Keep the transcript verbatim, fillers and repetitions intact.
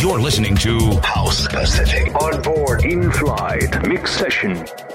You're listening to House Pacific on board in flight mix session.